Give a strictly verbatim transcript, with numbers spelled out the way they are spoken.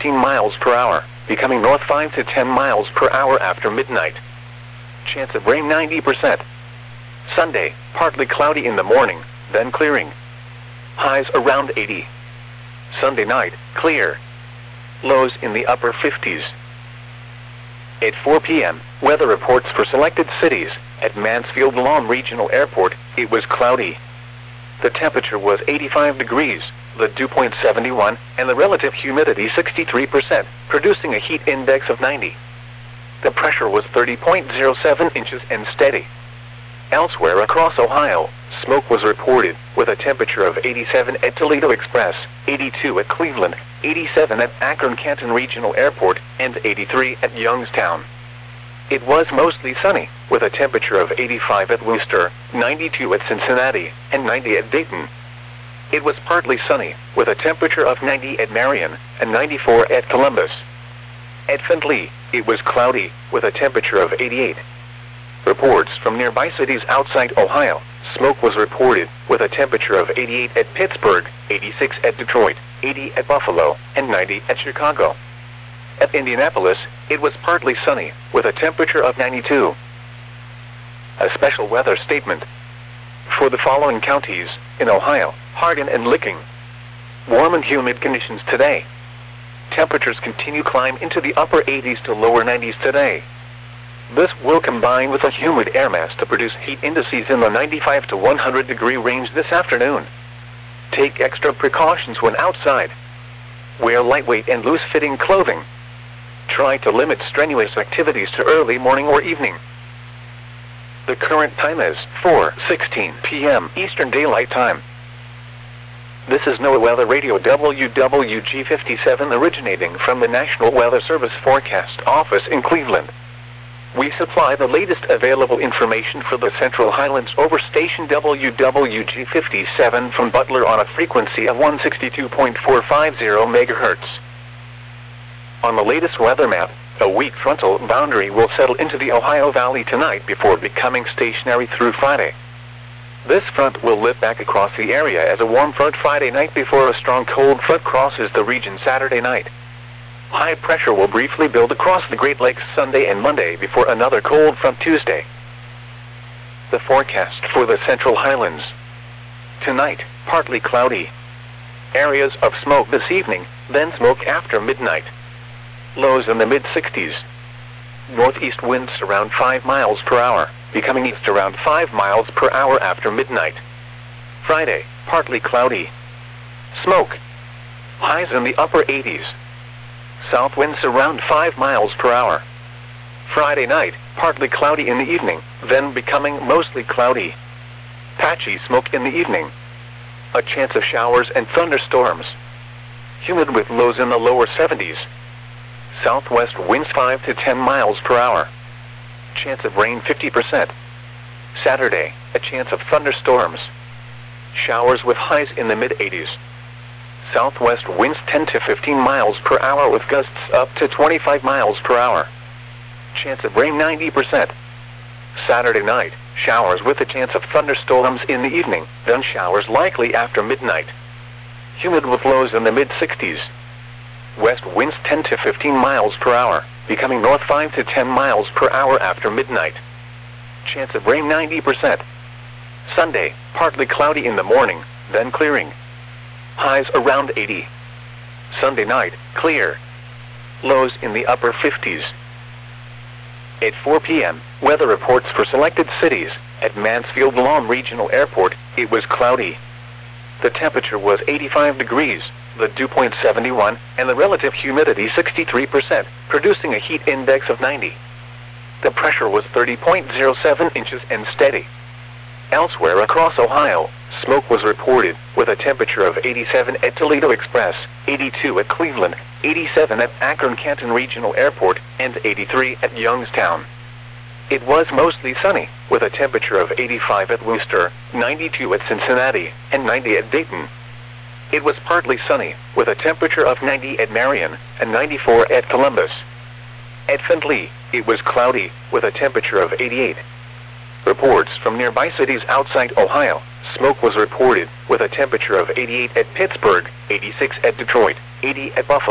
fifteen miles per hour, becoming north five to ten miles per hour after midnight. Chance of rain ninety percent. Sunday, partly cloudy in the morning, then clearing. Highs around eighty. Sunday night, clear. Lows in the upper fifties. At four p m, weather reports for selected cities. At Mansfield Lawn Regional Airport, it was cloudy. The temperature was eighty-five degrees, the dew point seventy-one, and the relative humidity sixty-three percent, producing a heat index of ninety. The pressure was thirty point zero seven inches and steady. Elsewhere across Ohio, smoke was reported, with a temperature of eighty-seven at Toledo Express, eighty-two at Cleveland, eighty-seven at Akron-Canton Regional Airport, and eighty-three at Youngstown. It was mostly sunny, with a temperature of eighty-five at Worcester, ninety-two at Cincinnati, and ninety at Dayton. It was partly sunny, with a temperature of ninety at Marion, and ninety-four at Columbus. At Findlay, it was cloudy, with a temperature of eighty-eight. Reports from nearby cities outside Ohio, smoke was reported, with a temperature of eighty-eight at Pittsburgh, eighty-six at Detroit, eighty at Buffalo, and ninety at Chicago. At Indianapolis, it was partly sunny, with a temperature of ninety-two. A special weather statement. For the following counties, in Ohio, Hardin and Licking. Warm and humid conditions today. Temperatures continue climb into the upper eighties to lower nineties today. This will combine with a humid air mass to produce heat indices in the ninety-five to one hundred degree range this afternoon. Take extra precautions when outside. Wear lightweight and loose-fitting clothing. Try to limit strenuous activities to early morning or evening. The current time is four sixteen p m Eastern Daylight Time. This is NOAA Weather Radio W W G fifty-seven originating from the National Weather Service Forecast Office in Cleveland. We supply the latest available information for the Central Highlands over station W W G fifty-seven from Butler on a frequency of one sixty-two point four five zero megahertz. On the latest weather map, a weak frontal boundary will settle into the Ohio Valley tonight before becoming stationary through Friday. This front will lift back across the area as a warm front Friday night before a strong cold front crosses the region Saturday night. High pressure will briefly build across the Great Lakes Sunday and Monday before another cold front Tuesday. The forecast for the Central Highlands. Tonight, partly cloudy. Areas of smoke this evening, then smoke after midnight. Lows in the mid sixties. Northeast winds around five miles per hour, becoming east around five miles per hour after midnight. Friday, partly cloudy. Smoke. Highs in the upper eighties. South winds around five miles per hour. Friday night, partly cloudy in the evening, then becoming mostly cloudy. Patchy smoke in the evening. A chance of showers and thunderstorms. Humid with lows in the lower seventies. Southwest winds five to ten miles per hour. Chance of rain fifty percent. Saturday, a chance of thunderstorms. Showers with highs in the mid eighties. Southwest winds ten to fifteen miles per hour with gusts up to twenty-five miles per hour. Chance of rain ninety percent. Saturday night, showers with a chance of thunderstorms in the evening, then showers likely after midnight. Humid with lows in the mid sixties. West winds ten to fifteen miles per hour, becoming north five to ten miles per hour after midnight. Chance of rain ninety percent. Sunday, partly cloudy in the morning, then clearing. Highs around eighty. Sunday night, clear. Lows in the upper fifties. At four p m, weather reports for selected cities. At Mansfield Lawn Regional Airport, it was cloudy. The temperature was eighty-five degrees, the dew point seventy-one, and the relative humidity sixty-three percent, producing a heat index of ninety. The pressure was thirty point zero seven inches and steady. Elsewhere across Ohio, smoke was reported, with a temperature of eighty-seven at Toledo Express, eighty-two at Cleveland, eighty-seven at Akron-Canton Regional Airport, and eighty-three at Youngstown. It was mostly sunny, with a temperature of eighty-five at Worcester, ninety-two at Cincinnati, and ninety at Dayton. It was partly sunny, with a temperature of ninety at Marion, and ninety-four at Columbus. At Findlay, it was cloudy, with a temperature of eighty-eight. Reports from nearby cities outside Ohio, smoke was reported, with a temperature of eighty-eight at Pittsburgh, eighty-six at Detroit, eighty at Buffalo.